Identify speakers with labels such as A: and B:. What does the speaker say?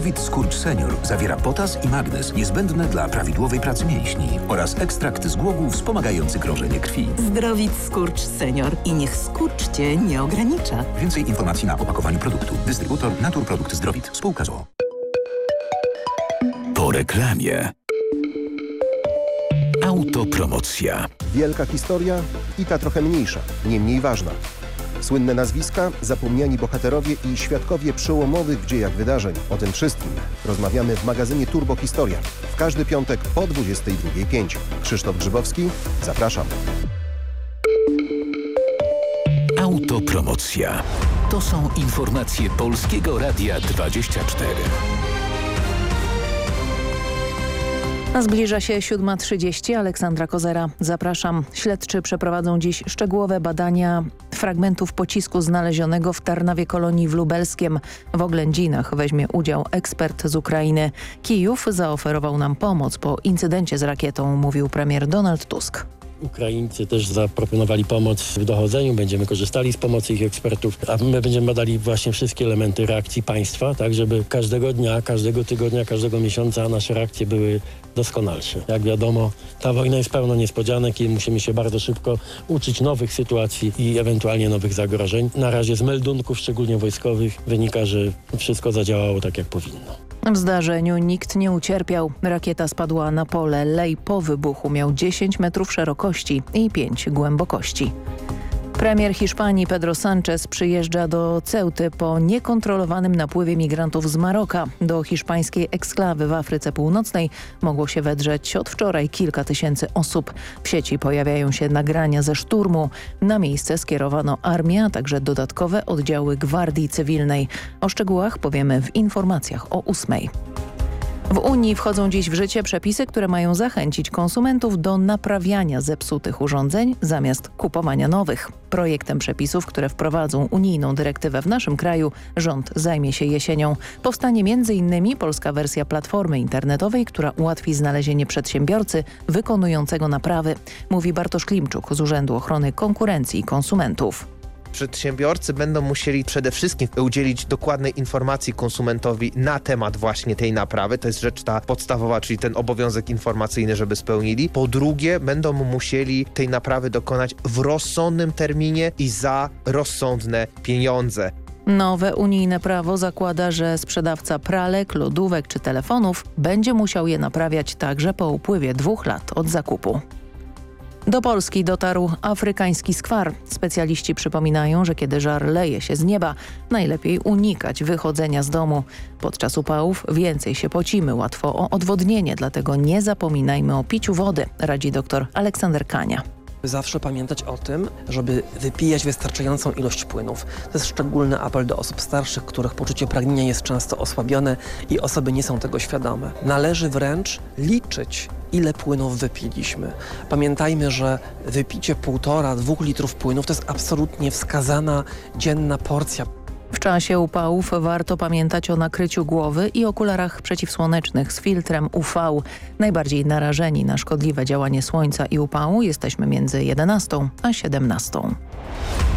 A: Zdrowit Skurcz Senior zawiera potas i magnez niezbędne dla prawidłowej pracy mięśni oraz ekstrakt z głogów wspomagający krążenie krwi.
B: Zdrowit Skurcz Senior i niech skurcz Cię nie ogranicza.
A: Więcej informacji na opakowaniu produktu. Dystrybutor Naturprodukt Zdrowit. Spółka z o.o.
C: Po reklamie. Autopromocja.
D: Wielka historia i ta trochę mniejsza, nie mniej ważna. Słynne nazwiska, zapomniani bohaterowie i świadkowie przełomowych w dziejach wydarzeń. O tym wszystkim rozmawiamy w magazynie Turbo Historia. W każdy piątek po 22:05. Krzysztof Grzybowski, zapraszam.
C: Autopromocja. To są informacje Polskiego Radia 24.
E: Zbliża się 7:30. Aleksandra Kozera. Zapraszam. Śledczy przeprowadzą dziś szczegółowe badania fragmentów pocisku znalezionego w Tarnawie Kolonii w Lubelskiem. W oględzinach weźmie udział ekspert z Ukrainy. Kijów zaoferował nam pomoc po incydencie z rakietą, mówił premier Donald Tusk.
F: Ukraińcy też zaproponowali pomoc w dochodzeniu, będziemy korzystali z pomocy ich ekspertów, a my będziemy badali właśnie wszystkie elementy reakcji państwa, tak żeby każdego dnia, każdego tygodnia, każdego miesiąca nasze reakcje były doskonalsze. Jak wiadomo, ta wojna jest pełna niespodzianek i musimy się bardzo szybko uczyć nowych sytuacji i ewentualnie nowych zagrożeń. Na razie z meldunków, szczególnie wojskowych, wynika, że wszystko zadziałało tak, jak powinno.
E: W zdarzeniu nikt nie ucierpiał. Rakieta spadła na pole. Lej po wybuchu miał 10 metrów szerokości i 5 głębokości. Premier Hiszpanii Pedro Sánchez przyjeżdża do Ceuty po niekontrolowanym napływie migrantów z Maroka. Do hiszpańskiej eksklawy w Afryce Północnej mogło się wedrzeć od wczoraj kilka tysięcy osób. W sieci pojawiają się nagrania ze szturmu. Na miejsce skierowano armię, a także dodatkowe oddziały gwardii cywilnej. O szczegółach powiemy w informacjach o 8:00. W Unii wchodzą dziś w życie przepisy, które mają zachęcić konsumentów do naprawiania zepsutych urządzeń zamiast kupowania nowych. Projektem przepisów, które wprowadzą unijną dyrektywę w naszym kraju, rząd zajmie się jesienią. Powstanie m.in. polska wersja platformy internetowej, która ułatwi znalezienie przedsiębiorcy wykonującego naprawy, mówi Bartosz Klimczuk z Urzędu Ochrony Konkurencji i Konsumentów.
G: Przedsiębiorcy będą musieli przede wszystkim udzielić dokładnej informacji konsumentowi na temat właśnie tej naprawy. To jest rzecz ta podstawowa, czyli ten obowiązek informacyjny, żeby spełnili. Po drugie, będą musieli tej naprawy dokonać w rozsądnym terminie i za rozsądne pieniądze.
E: Nowe unijne prawo zakłada, że sprzedawca pralek, lodówek czy telefonów będzie musiał je naprawiać także po upływie 2 lat od zakupu. Do Polski dotarł afrykański skwar. Specjaliści przypominają, że kiedy żar leje się z nieba, najlepiej unikać wychodzenia z domu. Podczas upałów więcej się pocimy, łatwo o odwodnienie, dlatego nie zapominajmy o piciu wody, radzi dr Aleksander Kania.
H: Zawsze pamiętać o tym, żeby wypijać wystarczającą ilość płynów. To jest szczególny apel do osób starszych, których poczucie pragnienia jest często osłabione i osoby nie są tego świadome. Należy wręcz liczyć, ile płynów wypiliśmy. Pamiętajmy, że wypicie 1,5–2 litrów płynów to jest absolutnie wskazana dzienna porcja.
E: W czasie upałów warto pamiętać o nakryciu głowy i okularach przeciwsłonecznych z filtrem UV. Najbardziej narażeni na szkodliwe działanie słońca i upału jesteśmy między 11 a 17.